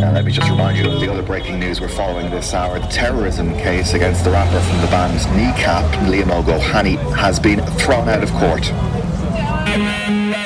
Let me just remind you of the other breaking news we're following this hour. The terrorism case against the rapper from the band Kneecap, Liam O'Gohany, has been thrown out of court.